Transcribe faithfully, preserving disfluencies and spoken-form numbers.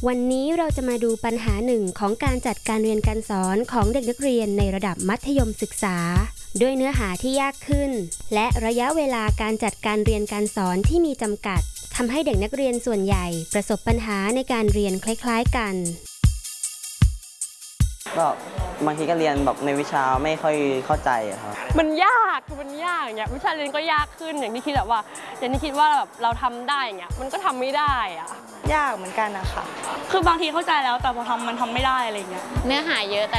วันนี้เราจะมาดูปัญหาหนึ่งของการจัดการเรียนการสอนของเด็กนักเรียนในระดับมัธยมศึกษาด้วยเนื้อหาที่ยากขึ้นและระยะเวลาการจัดการเรียนการสอนที่มีจำกัดทำให้เด็กนักเรียนส่วนใหญ่ประสบปัญหาในการเรียนคล้ายๆกันก็บางทีก็เรียนแบบในวิชาไม่ค่อยเข้าใจครับมันยากคือมันยากอย่างเงี้ยวิชาเรียนก็ยากขึ้นอย่างที่คิดแบบว่าอย่างที่คิดว่าแบบเราทำได้อย่างเงี้ยมันก็ทำไม่ได้อะยากเหมือนกันนะคะคือบางทีเข้าใจแล้วแต่พอทำมันทำไม่ได้อะไรเงี้ยเนื้อหาเยอะแต่